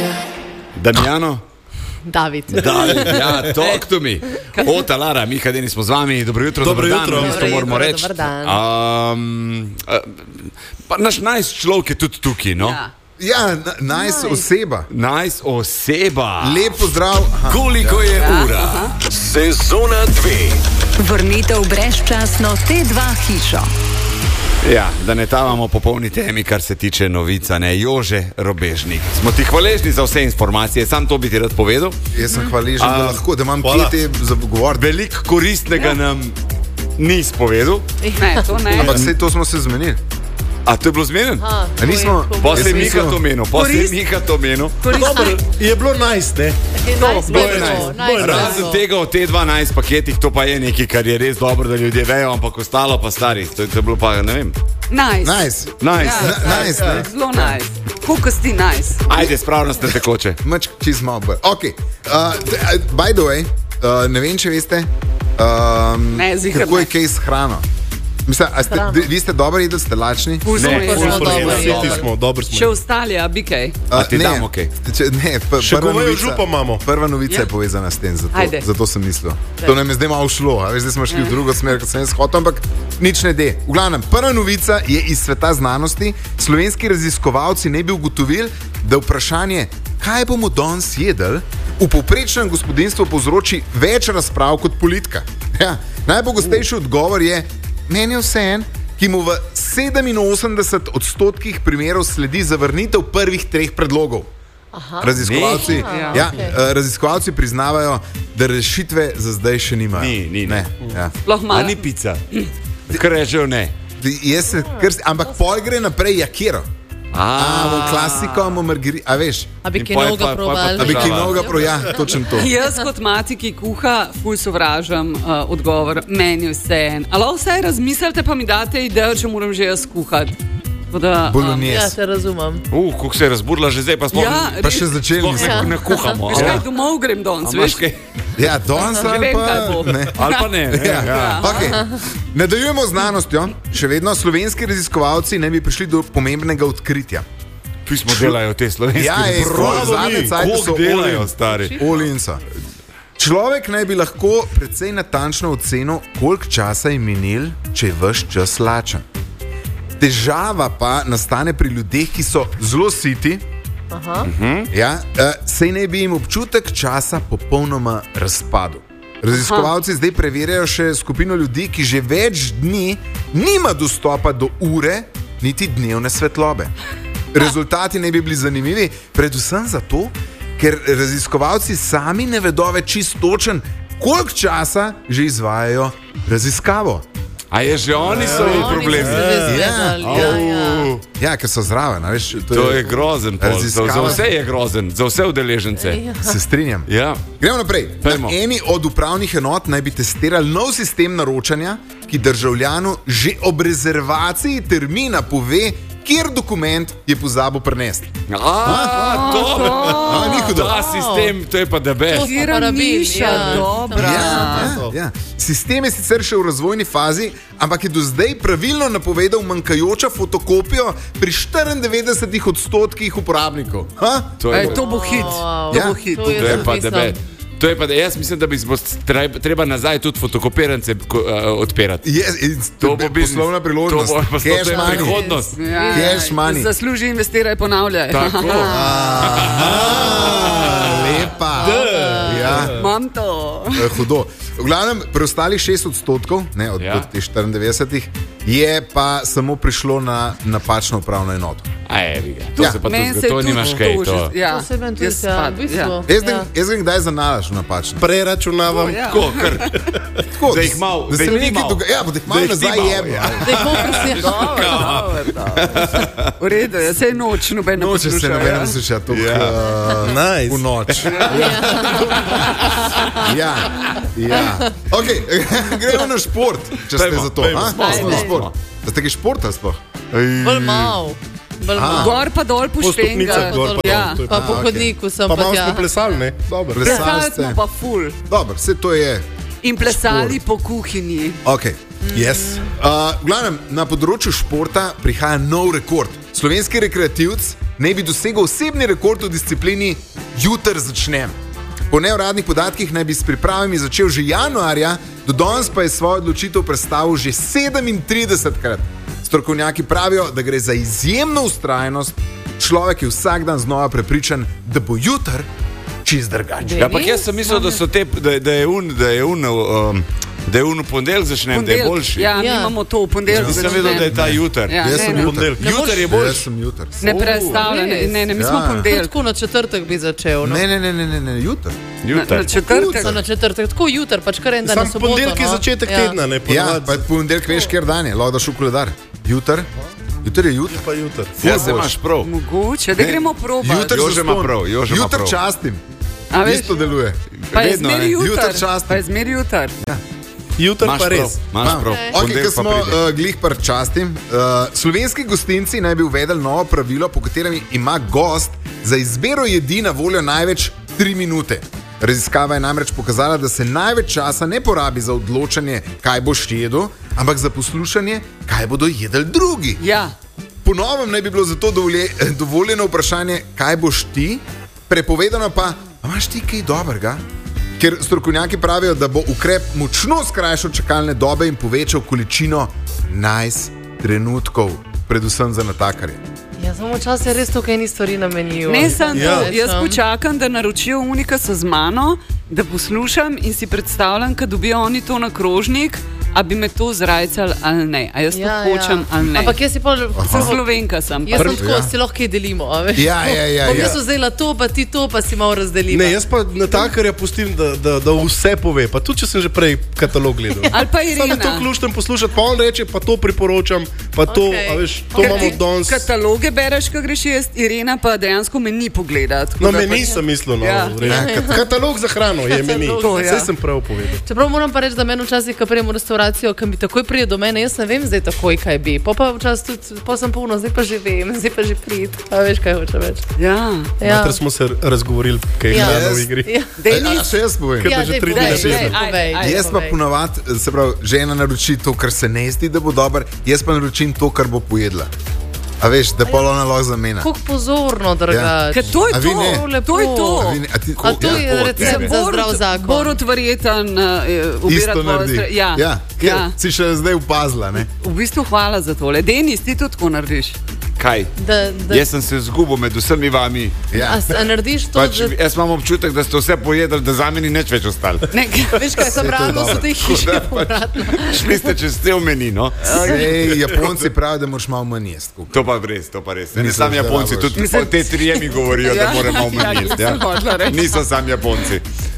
Damjano? David, ja, talk to me. Ota, Lara, mi kadeni smo z vami. Dobro jutro, Dobro jutro. Dan, Dobro moramo jutro, reči. dober dan. Pa naš človek je tudi tukaj, no? Ja, nice oseba. Nice oseba. Lep pozdrav. Koliko je ura? Sezona 2. Vrnitev brezčasno T2 hišo. Ja, da ne tavamo po polni temi, kar se tiče novica, ne, Jože Robežnik. Smo ti hvaležni za vse informacije, sam to bi ti rad povedal. Jaz sem hvaležen, da lahko, da imam kje te za govor. Veliko koristnega nam ni spovedal. Ne, to ne. Ampak vse to smo se zmenili. A to je bilo zmenjeno? A nismo? Pa se Jaz Mika mislim- to menil, pa se Mika to menil. Dobro, je bilo nice, ne? Razen tega od te 12 paketih, to pa je nekaj, kar je res dobro, da ljudje vejo, ampak ostalo pa stari. To je bilo pa, ne vem. Nice. Nice. Nice. Nice, ne? Zelo nice. Kukasti nice. Ajde, spravno ste tekoče. Mač čez malo bolj. Ok, by the way, ne vem, če veste, Ne, ziher kako je ne. kaj s hrano. Mislim, vi ste dobri, da ste lačni? Ful smo Ne, jedli. ful smo dobri. Vsi smo, dobro smo. Še ostali, a bi kaj. A ti ne, damo kaj? Ne, Še govejo župa imamo. Prva novica Ja. je povezana s tem, Ajde. zato sem mislil. To nam je zdaj malo šlo, a veš, zdaj smo šli v drugo smer, kot sem jaz hotel, ampak nič ne de. V glavnem, prva novica je iz sveta znanosti. Slovenski raziskovalci ne bi ugotovili, da vprašanje, kaj bomo danes jedli, v povprečnem gospodinjstvu povzroči več razprav kot politika. Ja, najpogostejši odgovor je, meni je vseeno, ki mu v 87% primerov sledi zavrnitev prvih 3 predlogov. Raziskovalci, raziskovalci priznavajo, da rešitve za zdaj še nimajo. Ni. Ne, ja. Sploh A malo. ni pica? Kar rečejo ne. Ampak pol gre naprej jakiro. Bomo klasiko, bomo margari, a veš, A bi In kaj pol je novega pa- probali? a bi Država. ki mnoga proja, točno to. Jaz kot mati, ki kuha, ful sovražam odgovor, meni vseeno. Ali vsaj razmislite, pa mi date idejo, če moram že jaz kuhati. Ja, Bolognese. te razumem. Kako se je razburla že zdaj, pa sploh Ja, Pa še začeli sploh nismo. ne kuhamo. Veš kaj, domov grem danes, A veš? imaš kaj? Ja, danes Ne ali vem, kaj bo. pa ne. Ali pa ne. Ja. Okay. Nadaljujemo z znanostjo. Še vedno slovenski raziskovalci ne bi prišli do pomembnega odkritja. Pismo delajo te slovenske. Ja, je, zadnje cajte so Koliko delajo, stari? Olinca. Človek naj bi lahko precej natančno ocenil, koliko časa je minil, če je ves čas lačen. Težava pa nastane pri ljudeh, ki so zelo siti. Ja, sej naj bi jim občutek časa popolnoma razpadel. Raziskovalci zdaj preverjajo še skupino ljudi, ki že več dni nima dostopa do ure, niti dnevne svetlobe. Rezultati naj bi bili zanimivi, predvsem zato, ker raziskovalci sami ne vedo več čisto točen, koliko časa že izvajajo raziskavo. A je že oni so v problemi? Ja, ker so zraven, veš. To je grozen. Pol. Za Raziskava. vse je grozen, za vse udeležence. Se strinjam. Ja. Gremo naprej. Pojdimo. Na eni od upravnih enot naj bi testirali nov sistem naročanja, ki državljanu že ob rezervaciji termina pove, kjer dokument je pozabil prinesti. Ni hudo. ta sistem, to je pa debes. Tiramiša, dobra. Ja. Sistem je sicer še v razvojni fazi, ampak je do zdaj pravilno napovedal manjkajočo fotokopijo pri 94% uporabnikov. To je To bo hit. Ja, To bo hit. To je pa debes. To je pa, jaz mislim, da bi treba nazaj tudi fotokopirance odpirati. To bo biznis. poslovna priložnost. To bo pa Cash to je money. prihodnost. Cash money. Zasluži, investiraj, ponavljaj. Tako. Lepa. Ja. Imam to. Hudo. V glavnem, preostalih 6% od teh 94 je pa samo prišlo na napačno upravno enoto. To se pa Meni tudi, se to tudi nimaš kaj. To. Ja, To se meni tudi, jaz ja, pad, v bistvu. Jaz grem kdaj zanalaš v napačno. Preračunavam. Ja. Tako, kar. Tako, Da jih malo- da da se jih mi ni nekaj malo. dogaja. Ja, da jih malo Da jih ni nazaj malo, jebo. ja. Da jih bom presnil. V redu, je, sej noč, noben ne Noče se posluša. nobeno ja. posluša to Nice. v noč. Ja. Ok, gremo na šport, če ste Dajmo, za to. dajmo, Smo Ajde. na šport. Da ste kaj športa sploh? Bolj mal. Bolj mal. Gor pa dol Po stopnicah poštenga. gor pa Ja. dol. to je Pa pa- po hodniku sem Pa pa malo tja. smo plesali, ne? Dobro. Plesali smo pa ful. Dobro, vse to je. In plesali po kuhinji. Okay. Yes. V glavnem, na področju športa prihaja nov rekord. Slovenski rekreativc naj bi dosegel osebni rekord v disciplini Jutr začnem. Po neuradnih podatkih naj bi s pripravami začel že januarja, do danes pa je svojo odločitev predstavil že 37-krat. Strokovnjaki pravijo, da gre za izjemno vztrajnost, človek je vsak dan znova prepričan, da bo jutr čist drugače. Ja, ampak jaz sem mislil, da je v ponedeljek začnem, da je boljši. Ja, mi imamo to v ponedeljek. Nisem vedel, da je ta jutr. Ja, Jaz sem ponedeljek. Jutr je boljši. Jaz sem jutr. Ne predstavljam, ne, mi smo Ja. ponedeljek. Tako na četrtek bi začel. No. Ne, jutr. Na četrtek. Na četrtek, tako jutr, pač kar en dan na Sam soboto. ponedeljek je no. začetek Ja. tedna, ne Ja, ponavadi. pa ponedeljek veš, kjer dan je, lahko daš v koledar. Jutr je jutr. Pa jutr. Ja, se imaš prav. Mogoče, da gremo probat. Jutr Jože ima zastonj. prav, Jože ima Jutr prav. častim. A veš, Isto deluje. pa je vedno, zmeri ne. jutr. Jutr častim. Pa je zmeri jutr. Jutr Imaš pa prav, res. imaš prav. Okay, Ponedeljek ker pa smo pride. glih par častim. Slovenski gostinci naj bi uvedli novo pravilo, po katerem ima gost za izbiro jedi na voljo največ 3 minute. Raziskava je namreč pokazala, da se največ časa ne porabi za odločanje, kaj boš jedel, ampak za poslušanje, kaj bodo jedli drugi. Ja. Po novem naj bi bilo zato dovoljeno vprašanje, kaj boš ti, prepovedano pa, a imaš ti kaj dobrega? Ker strokovnjaki pravijo, da bo ukrep močno skrajšal čakalne dobe in povečal količino trenutkov, predvsem za natakarje. Ja, samo včasih je res tukaj ni stvari na meniju. Ne samo to, Ja. jaz počakam, da naročijo unika so z mano, da poslušam in si predstavljam, kad dobijo oni to na krožnik, a bi me to zrajcali ali ne. A jaz to hočem ali ne. Ampak jaz si pa... Sem Slovenka sem. Jaz sem tako, ja. si lahko kaj delimo, a veš? Ja. Bom jaz vzela to, pa ti to, pa si malo razdelimo. Ne, jaz pa natakarja pustim, da vse pove. Pa tudi, če sem že prej katalog gledal. Ali pa Samo Irena. to kluštem poslušati, pa on reče, pa to priporočam, pa to, Okej. a veš, to Ker imamo ti danes. kataloge bereš, ko greš jaz, Irena pa dejansko me ni pogledati. No, meni nisem mislil, no, Ja. v redu. Katalog za hrano je meni. To, ja. Vse sem prav povedal. Čeprav moram pa reči, da meni včasih, ko prijem v restauracijo, ki mi takoj pride do mene, jaz ne vem zdaj takoj, kaj bi. Pa včasih tudi, pa sem polno, zdaj pa že vem, zdaj pa že prid. A veš, kaj hoče več. Ja. Ja. Jutri smo se razgovorili, kaj je Ja. hrana v igri. Ja. A še jaz povem. da že daj, 3 povej, dni daj, naprej. povej, daj, Jaz pa povej. ponovadi, se pravi, žena naroči to, kar se ne zdi, da bo dobro, jaz pa naročim to, kar bo pojedla. A veš, da pol ona lahko zamena. Kako pozorno, drugače. Ker to je A vi to, ne? to je to. A vi ne- a ti- A to je ja, recept tebe. za zdrav zakon. Borut verjeten ubira Isto tvojo naredi. Ja. Ja. Ja. Si še zdaj upazila, ne? V bistvu hvala za tole. Denis, ti tudi tako narediš. Kaj? Da, Jaz sem se zgubil med vsemi vami. Ja. a narediš to, Pač, da... jaz imam občutek, da ste vse pojedli, da za meni nič več ostalo. Ne, Veš kaj, sem ravno so te hiše povratno. Šli ste čez cel meni, no? Ej, Japonci pravijo, da moraš malo manj jesti. To pa res, to pa res. Ne Mislim, sami da Japonci, rabiš. tudi te trije mi govorijo, da Ja. moramo malo manj Ja, jesti. sem hotela reči. Niso sami Japonci.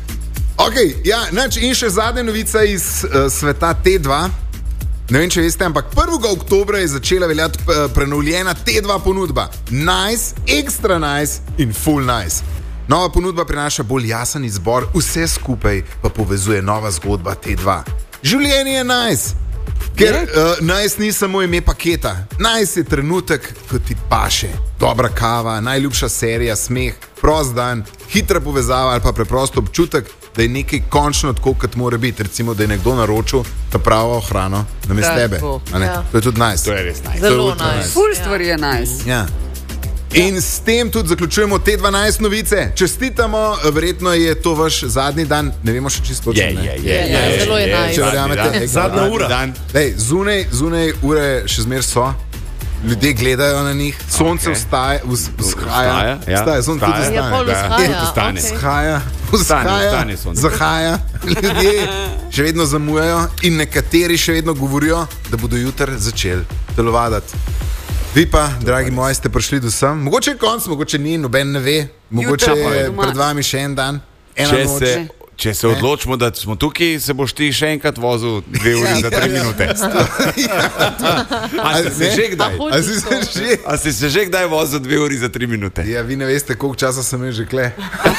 Okay, ja, in še zadnja novica iz sveta T2. Ne vem, če veste, ampak 1. oktobra je začela veljati prenovljena T2 ponudba. Nice, extra nice in full nice. Nova ponudba prinaša bolj jasen izbor, vse skupaj pa povezuje nova zgodba T2. Življenje je nice. Ker nice ni samo ime paketa. Nice je trenutek, ko ti paše. Dobra kava, najljubša serija, smeh, prost dan, hitra povezava ali pa preprosto občutek, da je nekaj končno tako, kot mora biti. Recimo, da je nekdo naročil ta pravo hrano namesto Tako. tebe. A ne? Ja. To je tudi nice. To je res nice. Zelo ultra nice. nice. Ful stvari je nice. Ja. In s tem tudi zaključujemo te 12 novice. Čestitamo, verjetno je to vaš zadnji dan, ne vemo še čisto točno. ne? Zelo je nice. Če verjamete, Zadnja ura. Lej, zunaj ure še zmer so, ljudje gledajo na njih, sonce vzhaja, Vstaja, ja. Vstaja, sonce tudi Vstaja. Ja, pol vzhaja. vzhaja. vstane. okej. Vzhaja, Vstane sonce. zahaja, ljudje še vedno zamujajo in nekateri še vedno govorijo, da bodo jutri začeli telovaditi. Vi pa, dragi moji, ste prišli do sem. Mogoče je konc, mogoče ni, noben ne ve. Mogoče Jutri pa je je doma. pred vami še en dan, ena noč. Če se odločimo, da smo tukaj, se boš ti še enkrat vozil 2 uri za 3 minute. A si se že kdaj? A A si se že? A si se že kdaj vozil 2 uri za 3 minute? Ja, vi ne veste, koliko časa sem imel že kle.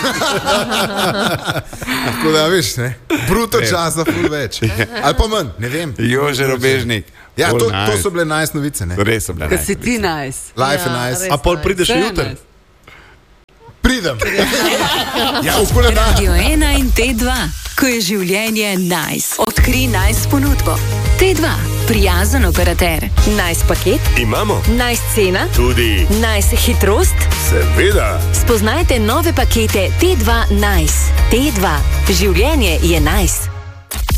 Tako da, veš, ne? Bruto časa, ful več. Ali pa manj, ne vem. Jože Robežnik. Ja, Ful to nice. so bile nice novice, ne? Res so bile Ker nice. si ti nice. Life Ja, je nice. res. A pol prideš Vse je jutri? nice. Pridem. Ja, v koledar. Radio 1 in T2, ko je življenje nice. Odkri nice ponudbo. T2. prijazen operater. Nice paket? Imamo. Nice cena? Tudi. Nice hitrost? Seveda. Spoznajte nove pakete T2 Nice. T2. Življenje je nice.